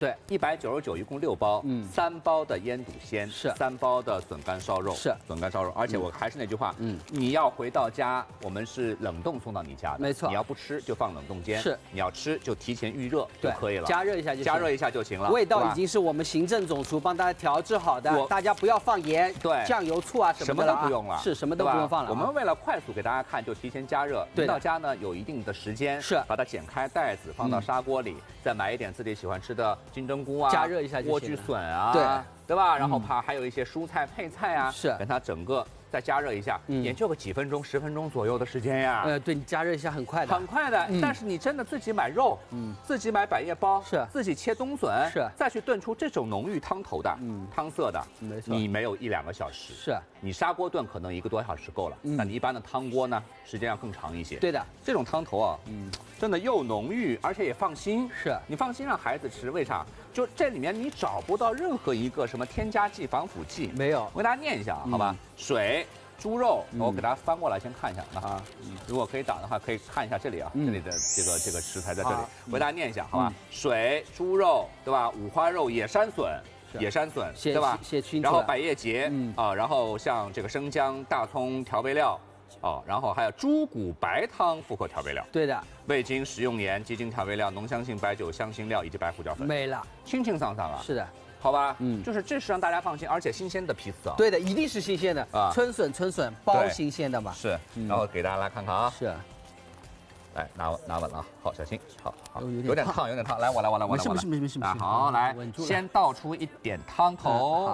对 ，199一共6包，3包的腌笃鲜， 是 3包的笋干烧肉， 是笋干烧肉。而且我还是那句话，你要回到家，我们是冷冻送到你家的， 没错。 你要不吃就放冷冻间， 是， 你要吃就提前预热就可以了， 加热一下就加热一下就行了。 味道已经是我们行政总厨帮大家调制好的，大家不要放盐、 对酱油、醋啊什么都不用了， 是什么都不用放了。 我们为了快速给大家看，就提前加热。回到家呢，有一定的时间， 是把它剪开袋子，放到砂锅里，再买一点自己喜欢吃的金针菇啊， 加热一下就行了。 莴苣笋啊，对吧？然后还有一些蔬菜配菜啊， 是给它整个再加热一下，也就个几分钟、10分钟左右的时间呀。 对你加热一下很快的， 很快的。但是你真的自己买肉，自己买百叶包， 是自己切冬笋， 是再去炖出这种浓郁汤头的，汤色的， 没错， 你没有1-2个小时， 是你砂锅炖可能1个多小时够了，那你一般的汤锅呢，时间要更长一些。 对的， 这种汤头啊，真的又浓郁，而且也放心。 是你放心让孩子吃，为啥？就这里面你找不到任何一个什么添加剂、防腐剂， 没有。 我给大家念一下啊，好吧？水。猪肉，我给大家翻过来先看一下啊。如果可以打的话，可以看一下这里啊，这里的这个食材在这里，我给大家念一下，好吧？水、猪肉，对吧？五花肉、野山笋，对吧？然后百叶结啊，然后像这个生姜、大葱调味料。哦，然后还有猪骨白汤复合调味料， 对的， 味精、食用盐、鸡精调味料、浓香性白酒、香辛料以及白胡椒粉， 没了， 清清爽爽啊。 是的。 好吧，就是这是让大家放心，而且新鲜的皮子啊。 对的，一定是新鲜的啊，春笋包新鲜的嘛。 是，然后给大家来看看啊。 是， 来拿稳了啊，好，小心，好，有点烫，来，我来。 没事。 好，来，先倒出一点汤头。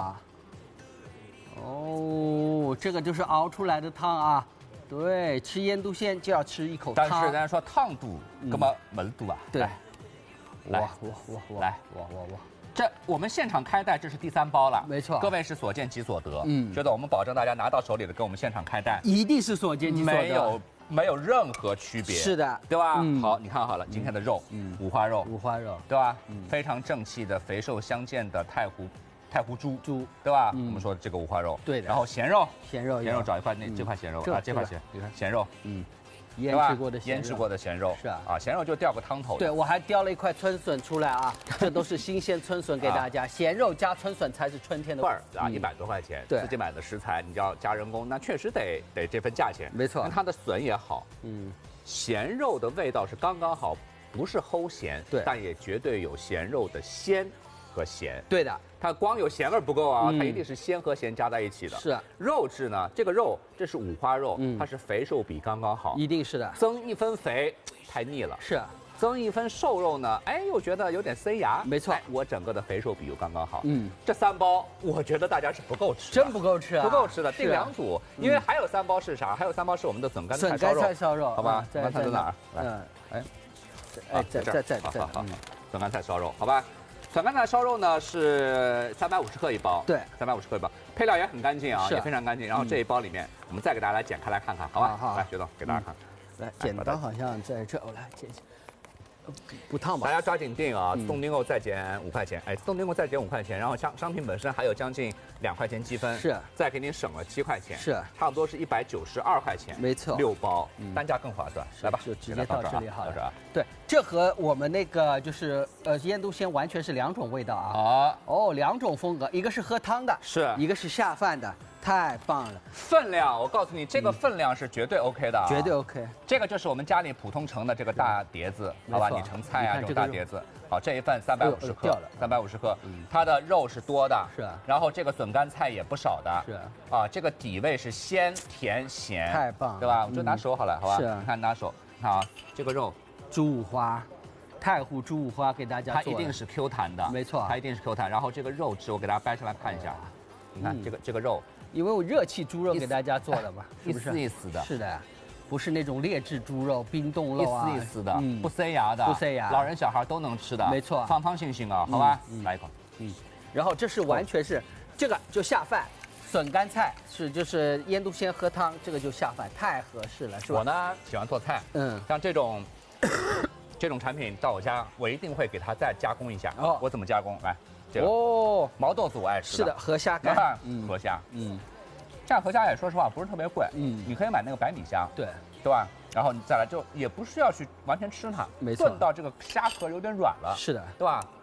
哦，这个就是熬出来的汤啊。对，吃腌笃鲜就要吃一口汤。 但是人家说烫肚，根本没肚啊。 对， 来， 我。 这我们现场开袋，这是第3包了， 没错。 各位是所见即所得，觉得我们保证大家拿到手里的跟我们现场开袋， 一定是所见即所得， 没有任何区别， 是的， 对吧？好，你看好了，今天的肉，五花肉，对吧？非常正气的肥瘦相间的太湖猪，对吧？我们说这个五花肉， 对的。 然后咸肉找一块，这块咸肉啊，这块咸肉， 腌制过的咸肉是啊，咸肉就吊个汤头。 对，我还叼了一块春笋出来啊，这都是新鲜春笋给大家，咸肉加春笋才是春天的味儿啊，100多块钱，自己买的食材，你要加人工，那确实得这份价钱。 没错， 它的笋也好，咸肉的味道是刚刚好，不是齁咸， 对， 但也绝对有咸肉的鲜和咸。 对的。 它光有咸味不够啊，它一定是鲜和咸加在一起的。 是肉质呢，这个肉这是五花肉，它是肥瘦比刚刚好， 一定是的。 增1分肥太腻了， 是增1分瘦肉呢，哎，又觉得有点塞牙。 没错， 我整个的肥瘦比又刚刚好。这3包我觉得大家是不够吃， 真不够吃啊， 不够吃的，订2组，因为还有3包是啥？还有3包是我们的笋干菜烧肉，好吧？笋干菜在哪儿？来，在这，好，笋干菜烧肉，好吧？笋干菜烧肉呢是350克一包， 对 ，350克一包，配料也很干净啊，也非常干净。然后这一包里面，我们再给大家来剪开来看看，好吧？好，来，薛总给大家看， 来，剪刀好像在这，我来剪。不烫吧？ 大家抓紧订啊！自动订购再减5块钱，哎，自动订购再减5块钱，然后商品本身还有将近2块钱积分， 是， 再给你省了7块钱， 是， 差不多是192块钱， 没错 ，6包，单价更划算，来吧， 就直接到这里好了。 啊， 对，这和我们那个就是腌笃鲜完全是2种味道啊！哦，2种风格，一个是喝汤的， 是， 一个是下饭的。太棒了！ 分量，我告诉你，这个分量是绝对 OK 的， 绝对 OK。 这个就是我们家里普通盛的这个大碟子，好吧？你盛菜啊这种大碟子。好，这一份350克，350克，它的肉是多的， 是。 然后这个笋干菜也不少的， 是。 啊，这个底味是鲜甜咸， 太棒了， 对吧？我就拿手好了，好吧？ 是。 你看拿手，看啊，这个肉， 猪五花，太湖猪五花给大家做， 它一定是 Q 弹的， 没错， 它一定是 Q 弹。然后这个肉质，我给大家掰出来看一下，你看这个肉。 因为我热气猪肉给大家做的嘛， 一丝一丝的， 是的，不是那种劣质猪肉、冰冻肉啊， 一丝一丝的，不塞牙的， 不塞牙， 老人小孩都能吃的， 没错， 方方性性啊，好吧，来一口， 然后这是完全是这个就下饭，笋干菜就是腌笃鲜喝汤，这个就下饭，太合适了，是吧？ 我呢喜欢做菜，像这种产品到我家，我一定会给它再加工一下。我怎么加工？来。哦，毛豆子我爱吃的，是的，河虾干， 河虾，这样河虾也说实话不是特别贵，你可以买那个白米虾，对吧？然后你再来就也不需要去完全吃它， 没错， 炖到这个虾壳有点软了， 是的， 对吧？